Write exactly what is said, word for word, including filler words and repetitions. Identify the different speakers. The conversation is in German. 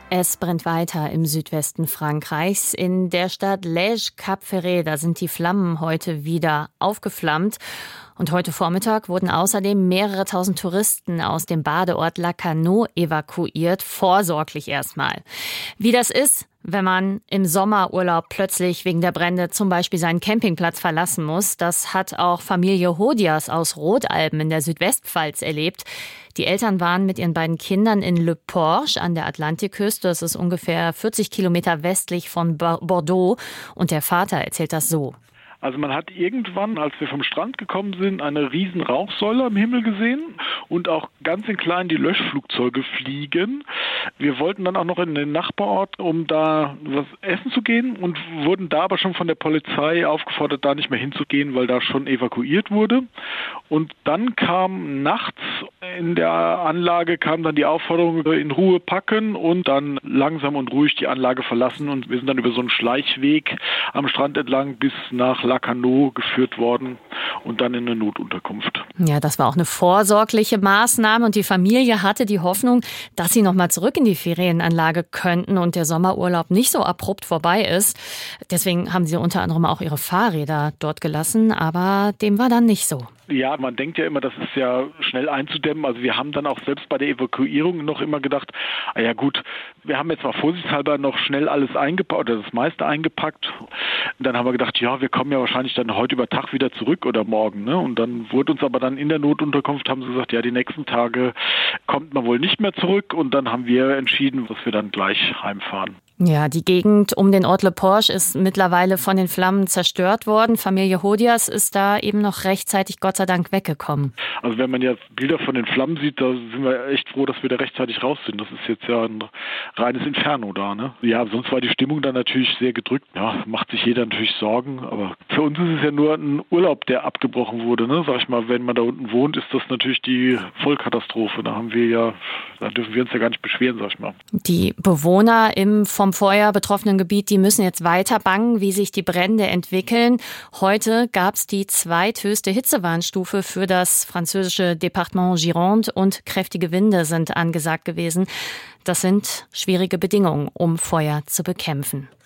Speaker 1: Es brennt weiter im Südwesten Frankreichs. In der Stadt Lège-Cap-Ferret, da sind die Flammen heute wieder aufgeflammt. Und heute Vormittag wurden außerdem mehrere tausend Touristen aus dem Badeort Lacanau evakuiert, vorsorglich erstmal. Wie das ist, wenn man im Sommerurlaub plötzlich wegen der Brände zum Beispiel seinen Campingplatz verlassen muss, das hat auch Familie Hodias aus Rodalben in der Südwestpfalz erlebt. Die Eltern waren mit ihren beiden Kindern in Le Porche an der Atlantikküste. Das ist ungefähr vierzig Kilometer westlich von Bordeaux. Und der Vater erzählt das so.
Speaker 2: Also man hat irgendwann, als wir vom Strand gekommen sind, eine riesen Rauchsäule am Himmel gesehen und auch ganz in klein die Löschflugzeuge fliegen. Wir wollten dann auch noch in den Nachbarort, um da was essen zu gehen und wurden da aber schon von der Polizei aufgefordert, da nicht mehr hinzugehen, weil da schon evakuiert wurde. Und dann kam nachts in der Anlage kam dann die Aufforderung, in Ruhe packen und dann langsam und ruhig die Anlage verlassen. Und wir sind dann über so einen Schleichweg am Strand entlang bis nach Lacanau geführt worden und dann in eine Notunterkunft.
Speaker 1: Ja, das war auch eine vorsorgliche Maßnahme und die Familie hatte die Hoffnung, dass sie noch mal zurück in die Ferienanlage könnten und der Sommerurlaub nicht so abrupt vorbei ist. Deswegen haben sie unter anderem auch ihre Fahrräder dort gelassen, aber dem war dann nicht so.
Speaker 2: Ja, man denkt ja immer, das ist ja schnell einzudämmen. Also wir haben dann auch selbst bei der Evakuierung noch immer gedacht, ah ja gut, wir haben jetzt mal vorsichtshalber noch schnell alles eingepackt oder das meiste eingepackt. Und dann haben wir gedacht, ja, wir kommen ja wahrscheinlich dann heute über Tag wieder zurück oder morgen. Ne? Und dann wurde uns aber dann in der Notunterkunft, haben sie gesagt, ja, die nächsten Tage kommt man wohl nicht mehr zurück. Und dann haben wir entschieden, dass wir dann gleich heimfahren.
Speaker 1: Ja, die Gegend um den Ort Le Porche ist mittlerweile von den Flammen zerstört worden. Familie Hodias ist da eben noch rechtzeitig, Gott sei Dank, weggekommen.
Speaker 2: Also wenn man jetzt Bilder von den Flammen sieht, da sind wir echt froh, dass wir da rechtzeitig raus sind. Das ist jetzt ja ein reines Inferno da, ne? Ja, sonst war die Stimmung dann natürlich sehr gedrückt. Ja, macht sich jeder natürlich Sorgen, aber für uns ist es ja nur ein Urlaub, der abgebrochen wurde, ne? Sag ich mal, wenn man da unten wohnt, ist das natürlich die Vollkatastrophe. Da haben wir ja, da dürfen wir uns ja gar nicht beschweren, sag ich mal.
Speaker 1: Die Bewohner im vom Feuer betroffenen Gebiet, die müssen jetzt weiter bangen, wie sich die Brände entwickeln. Heute gab es die zweithöchste Hitzewarnstufe für das französische Departement Gironde und kräftige Winde sind angesagt gewesen. Das sind schwierige Bedingungen, um Feuer zu bekämpfen.